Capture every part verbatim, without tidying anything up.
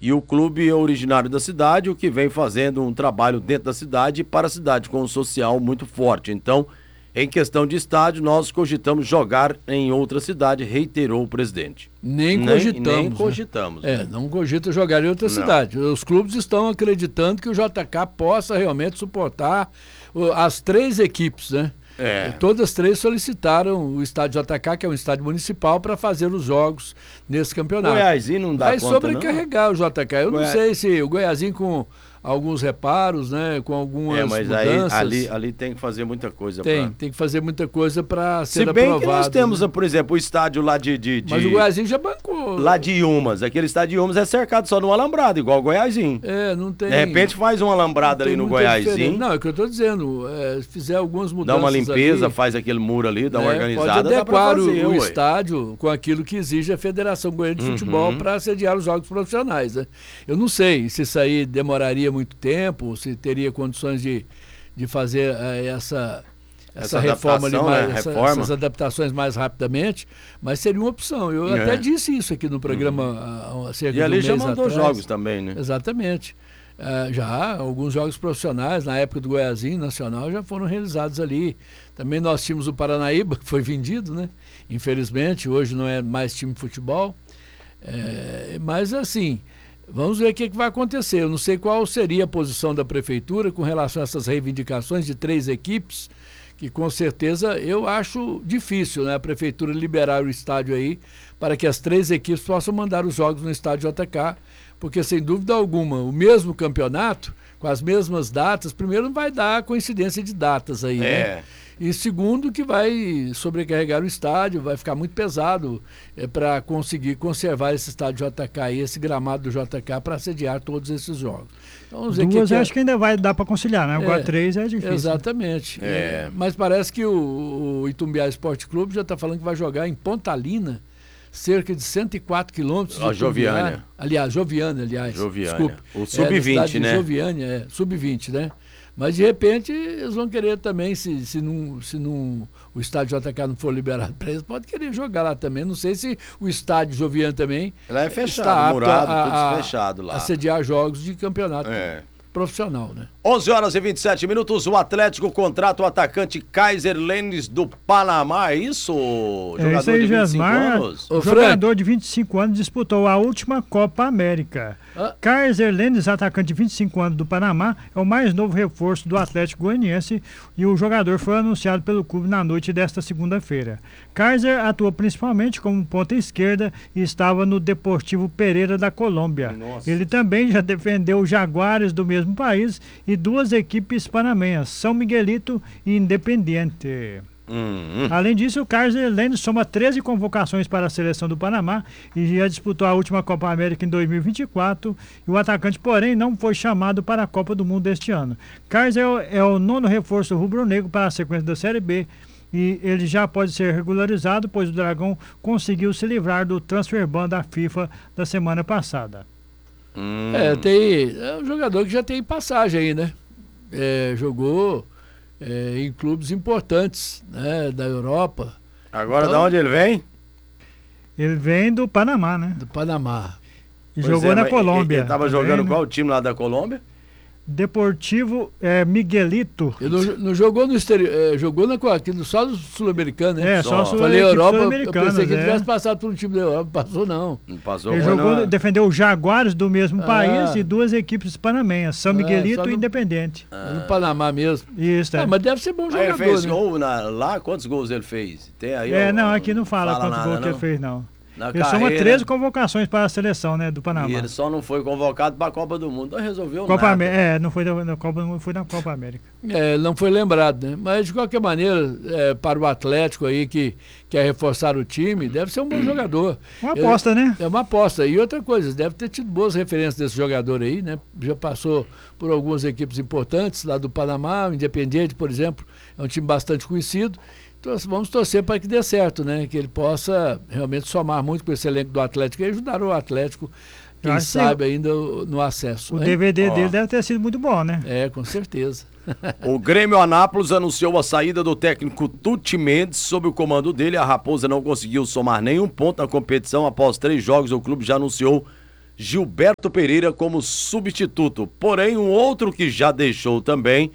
E o clube é originário da cidade, o que vem fazendo um trabalho dentro da cidade e para a cidade, com um social muito forte. Então, em questão de estádio, nós cogitamos jogar em outra cidade, reiterou o presidente. Nem, nem cogitamos. Nem cogitamos. Né? Né? É, não cogita jogar em outra não. cidade. Os clubes estão acreditando que o J K possa realmente suportar as três equipes, né? É. Todas as três solicitaram o estádio J K, que é um estádio municipal, para fazer os jogos nesse campeonato. O Goiazinho não dá Vai conta, sobrecarregar não? o J K. Eu Goiás... não sei se o Goiazinho com alguns reparos, né, com algumas é, mas mudanças. Aí, ali, ali tem que fazer muita coisa. Tem, pra... tem que fazer muita coisa para ser aprovado. Se bem aprovado, que nós temos, né? por exemplo, o estádio lá de, de, de... Mas o Goiazinho já bancou. Lá de Iumas, aquele estádio de Iumas é cercado só no alambrado, igual o Goiazinho. É, não tem... De repente faz um alambrado ali no Goiazinho. Não, é o que eu tô dizendo, é, se fizer algumas mudanças dá uma limpeza, ali, faz aquele muro ali, dá uma é, organizada, pode adequar fazer, o, o ué. estádio com aquilo que exige a Federação Goiana de Uhum. Futebol para sediar os jogos profissionais, né? Eu não sei se isso aí demoraria muito tempo, se teria condições de, de fazer uh, essa, essa, essa reforma ali, mais, né? essa, reforma. essas adaptações mais rapidamente, mas seria uma opção. Eu é. até disse isso aqui no programa uhum. há cerca E ali de um já mandou atrás. jogos também, né? Exatamente. Uh, já, alguns jogos profissionais, na época do Goiazinho Nacional, já foram realizados ali. Também nós tínhamos o Paranaíba, que foi vendido, né? Infelizmente, hoje não é mais time de futebol. É, mas assim... Vamos ver o que, que vai acontecer. Eu não sei qual seria a posição da prefeitura com relação a essas reivindicações de três equipes, que com certeza eu acho difícil, né, a prefeitura liberar o estádio aí para que as três equipes possam mandar os jogos no estádio J K, porque sem dúvida alguma o mesmo campeonato, com as mesmas datas, primeiro não vai dar coincidência de datas aí, é. né? E segundo, que vai sobrecarregar o estádio, vai ficar muito pesado é, para conseguir conservar esse estádio J K e esse gramado do J K para sediar todos esses jogos. Então, vamos ver Duas que, que acho é... que ainda vai dar para conciliar, né? Agora é, três é difícil. Exatamente. É. É, mas parece que o, o Itumbiá Esporte Clube já está falando que vai jogar em Pontalina, cerca de cento e quatro quilômetros. A Joviânia. Aliás, Joviânia, aliás. Joviânia. Desculpe. O sub vinte, é, né? Joviânia, é, sub vinte, né? Mas de repente eles vão querer também, se, se, não, se não, o estádio J K não for liberado para eles, pode querer jogar lá também. Não sei se o estádio Joviano também lá é fechado, está murado, a, tudo a, fechado lá. a sediar jogos de campeonato é. profissional, né? onze horas e vinte e sete minutos, o Atlético contrata o atacante Kaiser Lenis do Panamá, é isso? Jogador é isso aí, de vinte e cinco anos? O jogador de vinte e cinco anos disputou a última Copa América. Ah. Kaiser Lenis, atacante de vinte e cinco anos do Panamá, é o mais novo reforço do Atlético Goianiense e o jogador foi anunciado pelo clube na noite desta segunda-feira. Kaiser atuou principalmente como ponta esquerda e estava no Deportivo Pereira da Colômbia. Nossa. Ele também já defendeu os Jaguares do mesmo país e duas equipes panamenhas, São Miguelito e Independiente. Uhum. Além disso, o Kaiser Lenis soma treze convocações para a seleção do Panamá e já disputou a última Copa América em dois mil e vinte e quatro. E o atacante, porém, não foi chamado para a Copa do Mundo deste ano. Kaiser é o nono reforço rubro-negro para a sequência da Série B e ele já pode ser regularizado, pois o Dragão conseguiu se livrar do transfer ban da FIFA da semana passada. Hum. É, tem, é um jogador que já tem passagem aí, né? É, jogou... É, em clubes importantes, né, da Europa. Agora, então, de onde ele vem? Ele vem do Panamá, né? Do Panamá. E pois jogou é, na Colômbia. Ele estava jogando vem, qual né? time lá da Colômbia? Deportivo é, Miguelito. Ele não, não jogou no exterior, é, jogou na, aqui, só no sul-americano, né? É, só, só Falei Europa, eu pensei que ele é. tivesse passado por um time da Europa, passou não. Não passou. Ele jogou, não. defendeu os Jaguares do mesmo ah. país e duas equipes panamenhas, São Miguelito ah, e Independente. Ah. No Panamá mesmo. Isso, é. Ah, mas deve ser bom jogador, aí ele fez né? gol na, lá? Quantos gols ele fez? Tem aí, é, ó, não, aqui não fala, fala quantos gols que ele fez, não. Na ele carreira, soma treze convocações para a seleção, né, do Panamá. E ele só não foi convocado para a Copa do Mundo, não resolveu Copa nada. É, não foi na Copa do Mundo, foi na Copa América. É, não foi lembrado, né? Mas de qualquer maneira, é, para o Atlético aí que quer reforçar o time, deve ser um bom jogador. Uma aposta, ele, né? É uma aposta. E outra coisa, deve ter tido boas referências desse jogador aí, né? Já passou por algumas equipes importantes lá do Panamá, o Independiente, por exemplo, é um time bastante conhecido. Então, vamos torcer para que dê certo, né? Que ele possa realmente somar muito com esse elenco do Atlético e ajudar o Atlético, quem sabe, ainda no acesso. O hein? D V D Ó. dele deve ter sido muito bom, né? É, com certeza. O Grêmio Anápolis anunciou a saída do técnico Tuti Mendes. Sob o comando dele, a Raposa não conseguiu somar nenhum ponto na competição. Após três jogos, o clube já anunciou Gilberto Pereira como substituto. Porém, um outro que já deixou também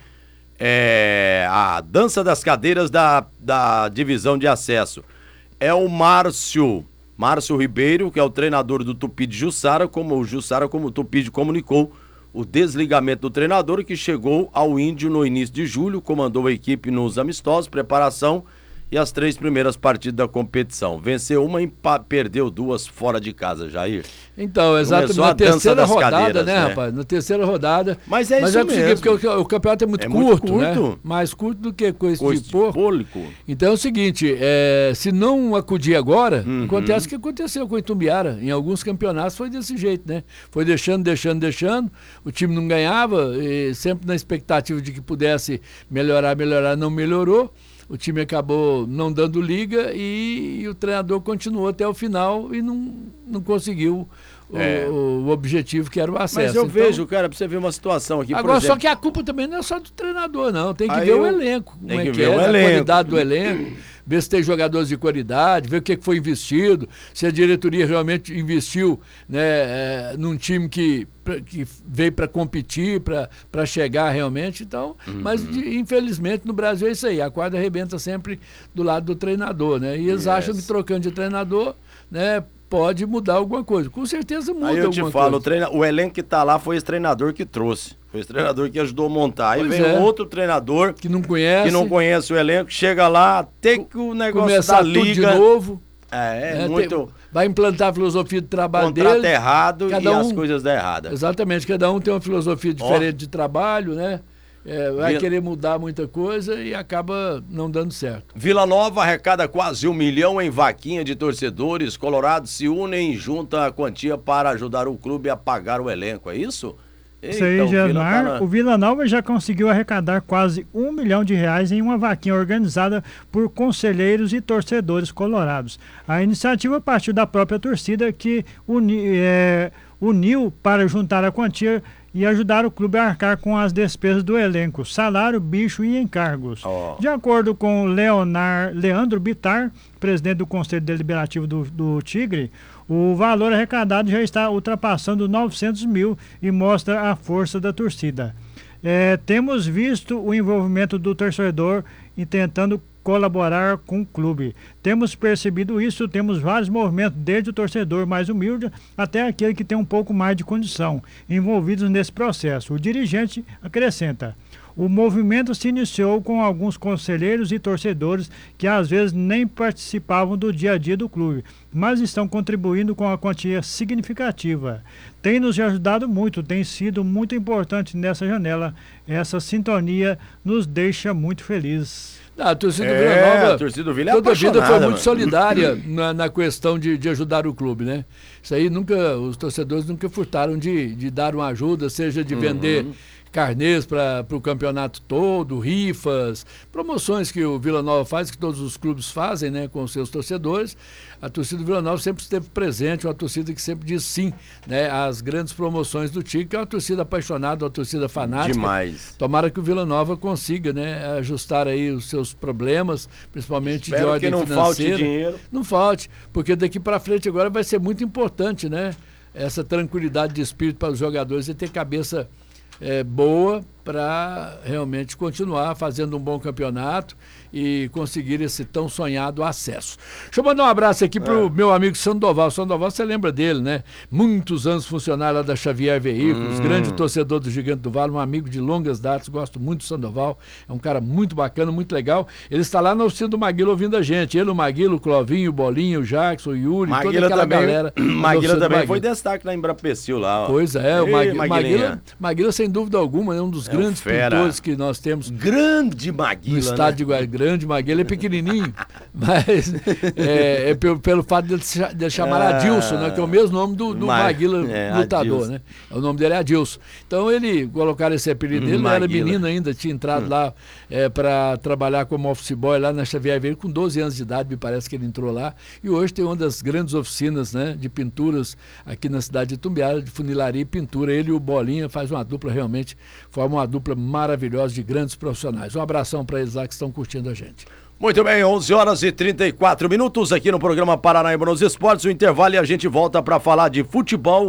é a dança das cadeiras da, da divisão de acesso. É o Márcio, Márcio Ribeiro, que é o treinador do Tupi de Jussara, como o Jussara, como o Tupi comunicou o desligamento do treinador, que chegou ao Índio no início de julho, comandou a equipe nos amistosos, preparação e as três primeiras partidas da competição. Venceu uma e perdeu duas fora de casa, Jair. Então, exatamente, na terceira rodada, cadeiras, né, né, rapaz? Na terceira rodada. Mas é Mas isso é mesmo. Porque o, o campeonato é muito, é curto, muito curto, né? Mais curto do que coisa de porco. Então é o seguinte, é, se não acudir agora, uhum. acontece o que aconteceu com o Itumbiara. Em alguns campeonatos foi desse jeito, né? Foi deixando, deixando, deixando. O time não ganhava, e sempre na expectativa de que pudesse melhorar, melhorar, não melhorou. O time acabou não dando liga e, e o treinador continuou até o final e não, não conseguiu o, é. o, o objetivo que era o acesso. Mas eu então, vejo, cara, pra você ver uma situação aqui, agora, por exemplo... só que a culpa também não é só do treinador, não. Tem que Aí ver eu... o elenco. Tem como que é que ver é, o a elenco. qualidade do elenco, ver se tem jogadores de qualidade, ver o que foi investido, se a diretoria realmente investiu, né, é, num time que, que veio para competir, para chegar realmente. Então, uhum. Mas de, infelizmente no Brasil é isso aí, a corda arrebenta sempre do lado do treinador, né? E eles yes. acham que trocando de treinador, né, pode mudar alguma coisa. Com certeza muda alguma coisa. Aí eu te falo, o, treina... o elenco que tá lá foi esse treinador que trouxe. Foi esse treinador que ajudou a montar. Aí pois vem é. outro treinador que não conhece, que não conhece o elenco, chega lá, até que o negócio começar da liga... tudo de novo. É, é, é muito... Tem... Vai implantar a filosofia de trabalho Contrato dele. errado cada e um... as coisas dão errado. Exatamente, cada um tem uma filosofia diferente oh. de trabalho, né? É, vai Vila... querer mudar muita coisa e acaba não dando certo. Vila Nova arrecada quase um milhão em vaquinha de torcedores. Colorados se unem e juntam a quantia para ajudar o clube a pagar o elenco, é isso? Isso aí, Gesmar. Tá na... O Vila Nova já conseguiu arrecadar quase um milhão de reais em uma vaquinha organizada por conselheiros e torcedores colorados. A iniciativa partiu da própria torcida que uni, é, uniu para juntar a quantia e ajudar o clube a arcar com as despesas do elenco, salário, bicho e encargos. Oh. De acordo com Leonar, Leandro Bittar, presidente do Conselho Deliberativo do, do Tigre, o valor arrecadado já está ultrapassando novecentos mil e mostra a força da torcida. É, temos visto o envolvimento do torcedor e tentando colaborar com o clube. Temos percebido isso, temos vários movimentos, desde o torcedor mais humilde até aquele que tem um pouco mais de condição, envolvidos nesse processo. O dirigente acrescenta: o movimento se iniciou com alguns conselheiros e torcedores que às vezes nem participavam do dia a dia do clube, mas estão contribuindo com a quantia significativa. Tem nos ajudado muito, tem sido muito importante nessa janela. Essa sintonia nos deixa muito felizes. A torcida do Vila Nova, a torcida do Vila é toda a vida foi muito mano. solidária na, na questão de, de ajudar o clube, né? Isso aí nunca, os torcedores nunca furtaram de, de dar uma ajuda, seja de uhum. vender carnês para o campeonato todo, rifas, promoções que o Vila Nova faz, que todos os clubes fazem, né, com os seus torcedores. A torcida do Vila Nova sempre esteve presente, uma torcida que sempre diz sim, né, às grandes promoções do Tigre, que é uma torcida apaixonada, uma torcida fanática. Demais. Tomara que o Vila Nova consiga, né, ajustar aí os seus problemas, principalmente Espero de ordem que não financeira. Falte dinheiro. Não falte, porque daqui para frente agora vai ser muito importante, né, essa tranquilidade de espírito para os jogadores e ter cabeça É, boa para realmente continuar fazendo um bom campeonato e conseguir esse tão sonhado acesso. Deixa eu mandar um abraço aqui pro é. meu amigo Sandoval. Sandoval, você lembra dele, né? Muitos anos funcionário lá da Xavier Veículos, hum. grande torcedor do Gigante do Vale, um amigo de longas datas, gosto muito do Sandoval, é um cara muito bacana, muito legal. Ele está lá na oficina do Maguila ouvindo a gente. Ele, o Maguila, o Clovinho, o Bolinho, o Jackson, o Yuri, Maguila toda aquela também, galera. Maguila também Maguila. Foi destaque lá em Brapecil lá. Ó. Pois é, Ei, o Maguila, Maguila, Maguila, sem dúvida alguma, é um dos é grandes um pintores que nós temos. Grande Maguila, no estado né? de Guarani. Grande Maguila, ele é pequenininho, mas é, é pelo, pelo fato de ele, de ele chamar ah, Adilson, né, que é o mesmo nome do, do Mag... Maguila é, lutador, Adilson. Né? O nome dele é Adilson. Então ele colocaram esse apelido dele, ele era menino ainda, tinha entrado hum. lá é, para trabalhar como office boy lá na Xavier Veículos, com doze anos de idade, me parece que ele entrou lá, e hoje tem uma das grandes oficinas, né, de pinturas aqui na cidade de Itumbiara, de funilaria e pintura. Ele e o Bolinha faz uma dupla realmente, forma uma dupla maravilhosa de grandes profissionais. Um abração para eles lá que estão curtindo a gente. Muito bem, onze horas e trinta e quatro minutos aqui no programa Paranaíba nos Esportes, o intervalo, e a gente volta para falar de futebol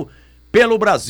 pelo Brasil.